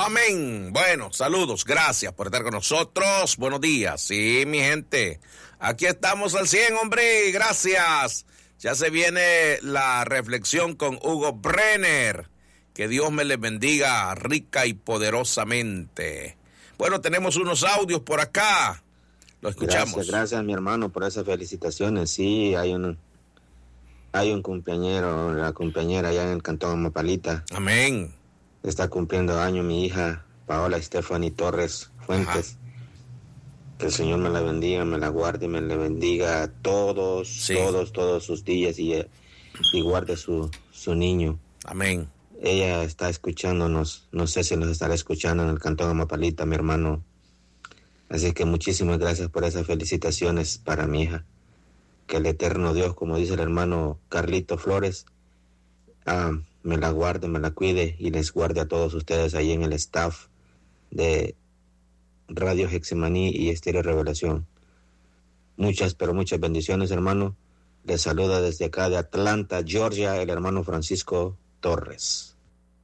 Amén. Bueno, saludos, gracias por estar con nosotros. Buenos días. Sí, mi gente, aquí estamos al 100, hombre, gracias. Ya se viene la reflexión con Hugo Brenner. Que Dios me les bendiga rica y poderosamente. Bueno, tenemos unos audios por acá. Lo escuchamos. Gracias, mi hermano, por esas felicitaciones. Sí, hay un cumpleañero, la cumpleañera allá en el cantón Amapalita. Amén. Está cumpliendo año mi hija, Paola Stephanie Torres Fuentes. Ajá. Que el Señor me la bendiga, me la guarde y me la bendiga a todos sus días y guarde su niño. Amén. Ella está escuchándonos, no sé si nos estará escuchando en el cantón Amapalita, mi hermano. Así que muchísimas gracias por esas felicitaciones para mi hija. Que el eterno Dios, como dice el hermano Carlito Flores, me la guarde, me la cuide y les guarde a todos ustedes ahí en el staff de Radio Hexemaní y Estéreo Revelación. Muchas, pero muchas bendiciones, hermano. Les saluda desde acá de Atlanta, Georgia, el hermano Francisco Torres.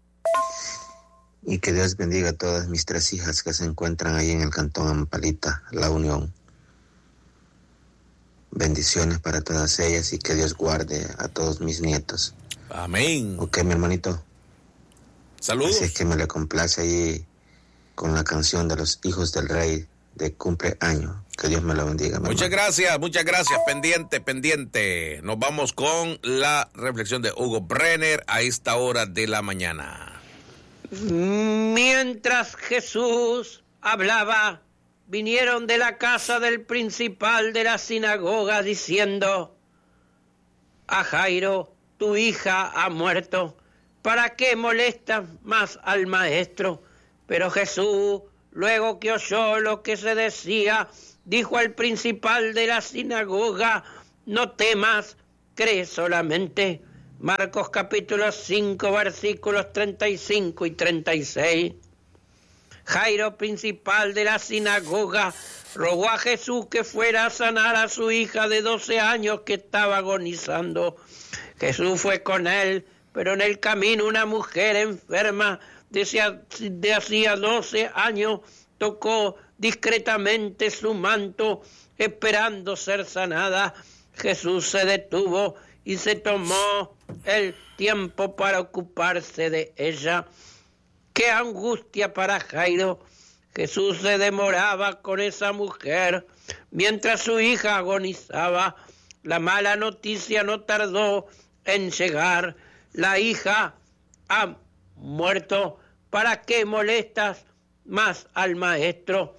Y que Dios bendiga a todas mis 3 hijas que se encuentran ahí en el cantón Amapalita, La Unión. Bendiciones para todas ellas y que Dios guarde a todos mis nietos. Amén. Ok, mi hermanito. Saludos. Así es que me le complace ahí con la canción de los hijos del rey de cumpleaños. Que Dios me lo bendiga. Muchas gracias. Pendiente. Nos vamos con la reflexión de Hugo Brenner a esta hora de la mañana. Mientras Jesús hablaba, vinieron de la casa del principal de la sinagoga diciendo: a Jairo, tu hija ha muerto, ¿para qué molestas más al maestro? Pero Jesús, luego que oyó lo que se decía, dijo al principal de la sinagoga: no temas, cree solamente. Marcos capítulo 5, versículos 35 y 36. Jairo, principal de la sinagoga, rogó a Jesús que fuera a sanar a su hija de 12 años que estaba agonizando. Jesús fue con él, pero en el camino una mujer enferma de hacía 12 años tocó discretamente su manto, esperando ser sanada. Jesús se detuvo y se tomó el tiempo para ocuparse de ella. ¡Qué angustia para Jairo! Jesús se demoraba con esa mujer mientras su hija agonizaba. La mala noticia no tardó en llegar. La hija ha muerto. ¿Para qué molestas más al maestro?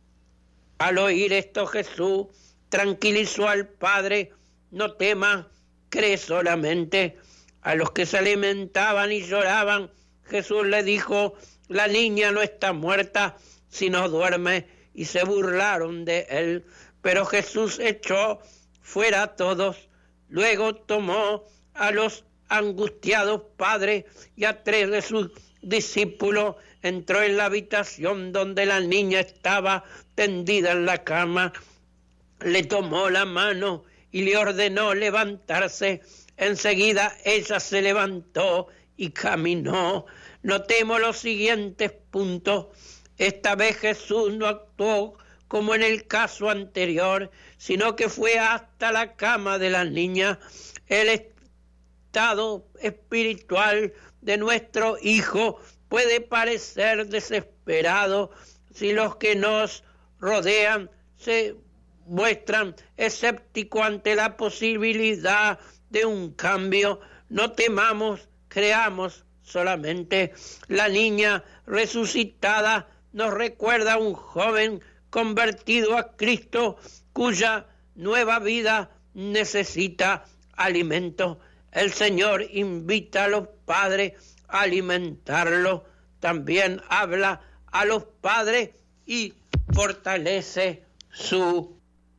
Al oír esto, Jesús tranquilizó al padre: no temas, cree solamente. A los que se lamentaban y lloraban, Jesús le dijo: la niña no está muerta, sino duerme. Y se burlaron de él. Pero Jesús echó fuera a todos. Luego tomó a los angustiados padres y a 3 de sus discípulos, entró en la habitación donde la niña estaba tendida en la cama, le tomó la mano y le ordenó levantarse. Enseguida ella se levantó y caminó. Notemos los siguientes puntos. Esta vez Jesús no actuó como en el caso anterior, sino que fue hasta la cama de la niña. El estado espiritual de nuestro hijo puede parecer desesperado si los que nos rodean se muestran escépticos ante la posibilidad de un cambio. No temamos, creamos solamente. La niña resucitada nos recuerda a un joven convertido a Cristo cuya nueva vida necesita alimento. El Señor invita a los padres a alimentarlo. También habla a los padres y fortalece su...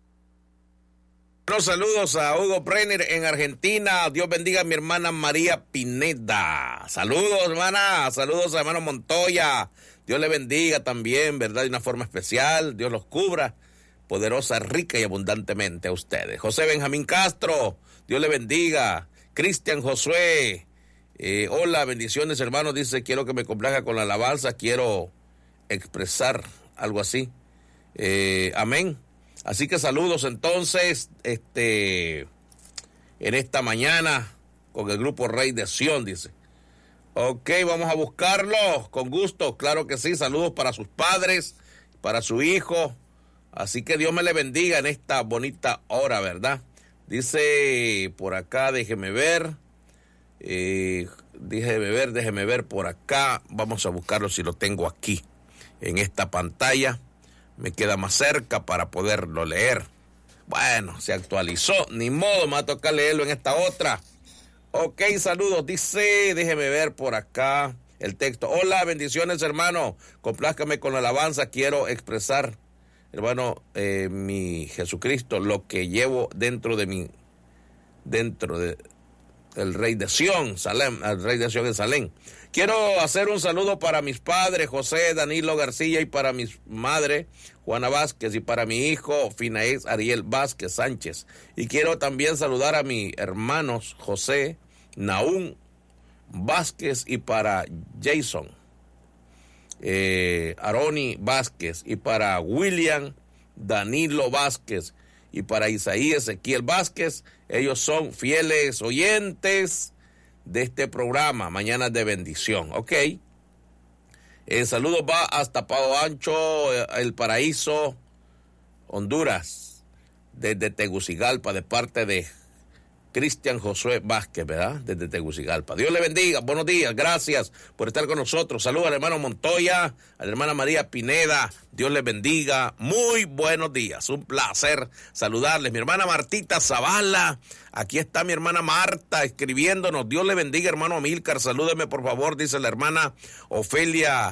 Buenos saludos a Hugo Brenner en Argentina. Dios bendiga a mi hermana María Pineda. Saludos, hermana. Saludos a hermano Montoya. Dios le bendiga también, ¿verdad? De una forma especial. Dios los cubra poderosa, rica y abundantemente a ustedes. José Benjamín Castro. Dios le bendiga. Cristian Josué. Hola, bendiciones, hermanos. Dice, quiero que me complazca con la alabanza. Quiero expresar algo así. Amén. Así que saludos entonces, en esta mañana con el grupo Rey de Sion, dice. Ok, vamos a buscarlo con gusto, claro que sí. Saludos para sus padres, para su hijo. Así que Dios me le bendiga en esta bonita hora, ¿verdad? Dice por acá, déjeme ver por acá. Vamos a buscarlo si lo tengo aquí en esta pantalla. Me queda más cerca para poderlo leer. Bueno, se actualizó, ni modo, me va a tocar leerlo en esta otra. Ok, saludos, dice, déjeme ver por acá el texto. Hola, bendiciones, hermano, complázcame con la alabanza, quiero expresar, hermano, mi Jesucristo, lo que llevo dentro del Rey de Sion, Salem, el Rey de Sion en Salem. Quiero hacer un saludo para mis padres, José Danilo García, y para mi madre, Juana Vázquez, y para mi hijo, Finaez Ariel Vázquez Sánchez. Y quiero también saludar a mis hermanos, José Naún Vázquez, y para Jason Aroni Vázquez, y para William Danilo Vázquez, y para Isaías Ezequiel Vázquez. Ellos son fieles oyentes de este programa, Mañanas de Bendición, ok. El saludo va hasta Palo Ancho, El Paraíso, Honduras, desde Tegucigalpa, de parte de Cristian Josué Vázquez, ¿verdad? Desde Tegucigalpa. Dios le bendiga, buenos días, gracias por estar con nosotros. Saludos al hermano Montoya, a la hermana María Pineda, Dios les bendiga, muy buenos días, un placer saludarles. Mi hermana Martita Zavala, aquí está mi hermana Marta escribiéndonos, Dios le bendiga, hermano Amílcar, salúdeme por favor, dice la hermana Ofelia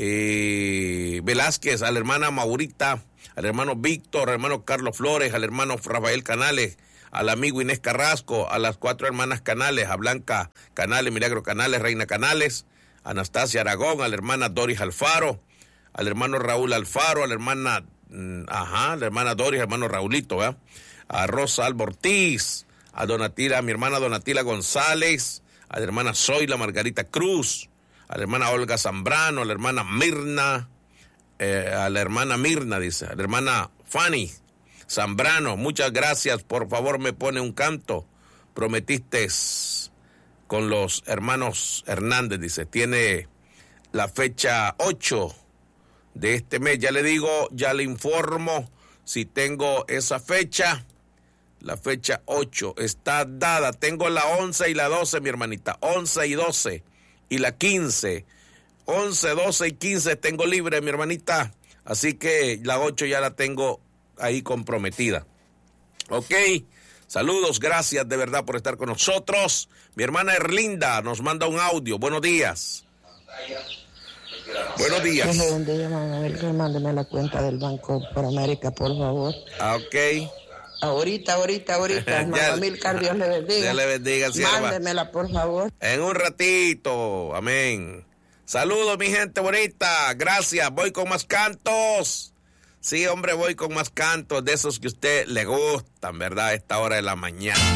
Velázquez, a la hermana Maurita, al hermano Víctor, al hermano Carlos Flores, al hermano Rafael Canales, al amigo Inés Carrasco, a las 4 hermanas Canales, a Blanca Canales, Milagro Canales, Reina Canales, a Anastasia Aragón, a la hermana Doris Alfaro, al hermano Raúl Alfaro, a la hermana, la hermana Doris, al hermano Raulito, ¿verdad? A Rosa Alba Ortiz, a Donatila, a mi hermana Donatila González, a la hermana Zoila Margarita Cruz, a la hermana Olga Zambrano, a la hermana Mirna, a la hermana Fanny Zambrano, muchas gracias, por favor me pone un canto, prometiste con los hermanos Hernández, dice, tiene la fecha 8 de este mes, ya le digo, ya le informo si tengo esa fecha, la fecha 8 está dada, tengo la 11 y la 12, mi hermanita, 11 y 12 y la 15, 11, 12 y 15 tengo libre, mi hermanita, así que la 8 ya la tengo ahí comprometida. Ok, saludos, gracias de verdad por estar con nosotros. Mi hermana Erlinda nos manda un audio. Buenos días. Buenos días. Buen día, mándeme la cuenta del Banco por América, por favor. Ok. Ahorita, hermano Amílcar, Dios le bendiga. Dios le bendiga, sierva. Mándemela, por favor. En un ratito, amén. Saludos, mi gente bonita, gracias. Voy con más cantos. Sí, hombre, voy con más cantos de esos que a usted le gustan, ¿verdad? A esta hora de la mañana.